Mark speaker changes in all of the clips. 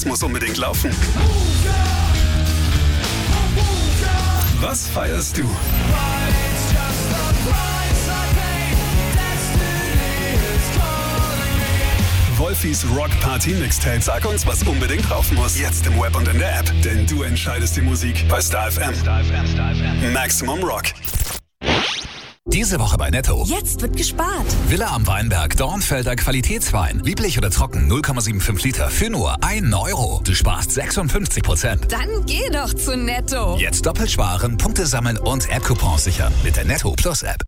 Speaker 1: das muss unbedingt laufen. Was feierst du? Wolfis Rock Party Mixtape. Sag uns, was unbedingt drauf muss. Jetzt im Web und in der App. Denn du entscheidest die Musik bei Star FM. Maximum Rock. Diese Woche bei Netto.
Speaker 2: Jetzt wird gespart.
Speaker 1: Villa am Weinberg, Dornfelder Qualitätswein. Lieblich oder trocken, 0,75 Liter für nur 1 Euro. Du sparst 56%.
Speaker 2: Dann geh doch zu Netto.
Speaker 1: Jetzt doppelt sparen, Punkte sammeln und App-Coupons sichern. Mit der Netto Plus App.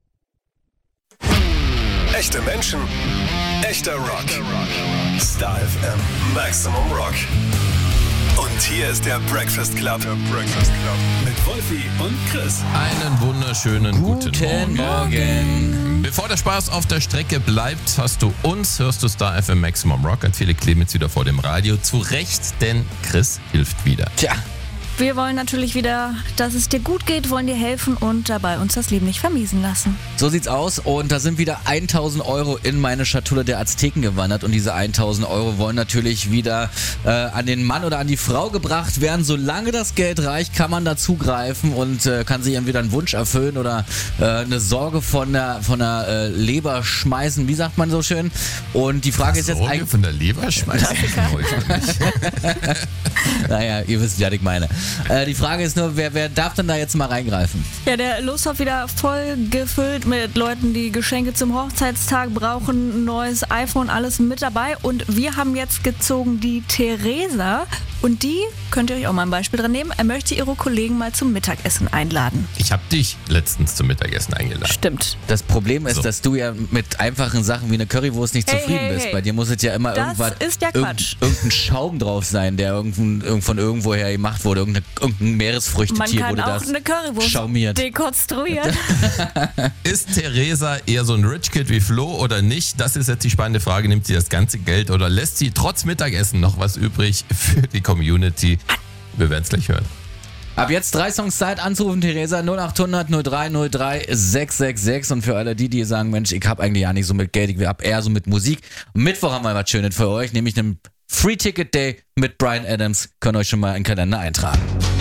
Speaker 1: Echte Menschen, echter Rock. Star FM, Maximum Rock. Und hier ist der Breakfast Club. Mit Wolfi und Chris.
Speaker 3: Einen wunderschönen guten Morgen. Bevor der Spaß auf der Strecke bleibt, hörst du Star FM Maximum Rock. Ganz viele kleben jetzt wieder vor dem Radio. Zu Recht, denn Chris hilft wieder.
Speaker 4: Tja.
Speaker 2: Wir wollen natürlich wieder, dass es dir gut geht, wollen dir helfen und dabei uns das Leben nicht vermiesen lassen.
Speaker 4: So sieht's aus und da sind wieder 1.000 Euro in meine Schatulle der Azteken gewandert und diese 1.000 Euro wollen natürlich wieder an den Mann oder an die Frau gebracht werden. Solange das Geld reicht, kann man da zugreifen und kann sich entweder einen Wunsch erfüllen oder eine Sorge von der Leber schmeißen, wie sagt man so schön. Und die Frage ist jetzt eigentlich...
Speaker 3: von der Leber schmeißen?
Speaker 4: Naja, ihr wisst, was ich meine. Die Frage ist nur, wer darf denn da jetzt mal reingreifen?
Speaker 2: Ja, der Lostopf wieder voll gefüllt mit Leuten, die Geschenke zum Hochzeitstag brauchen, ein neues iPhone, alles mit dabei. Und wir haben jetzt gezogen die Theresa und die, könnt ihr euch auch mal ein Beispiel dran nehmen, er möchte ihre Kollegen mal zum Mittagessen einladen.
Speaker 3: Ich habe dich letztens zum Mittagessen eingeladen.
Speaker 2: Stimmt.
Speaker 4: Das Problem ist, dass du ja mit einfachen Sachen wie eine Currywurst nicht zufrieden bist. Bei dir muss es ja immer
Speaker 2: das ist ja Quatsch.
Speaker 4: Irgendein Schaum drauf sein, der von irgendwoher gemacht wurde. Irgendein Meeresfrüchtetier
Speaker 2: wurde
Speaker 4: das
Speaker 2: Man kann auch eine Currywurst
Speaker 4: schaumiert.
Speaker 2: dekonstruieren.
Speaker 3: Ist Theresa eher so ein Rich Kid wie Flo oder nicht? Das ist jetzt die spannende Frage. Nimmt sie das ganze Geld oder lässt sie trotz Mittagessen noch was übrig für die Community? Wir werden es gleich hören.
Speaker 4: Ab jetzt 3 Songs Zeit anzurufen, Theresa, 0800 03 03 666. Und für alle die sagen, Mensch, ich hab eigentlich ja nicht so mit Geld, ich hab eher so mit Musik. Mittwoch haben wir was Schönes für euch, nämlich einen Free Ticket Day mit Bryan Adams. Könnt ihr euch schon mal in den Kalender eintragen.